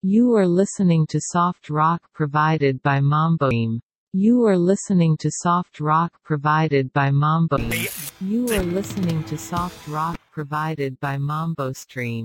You are listening to soft rock provided by Mambo Stream. You are listening to soft rock provided by Mambo. You are listening to soft rock provided by Mambo Stream.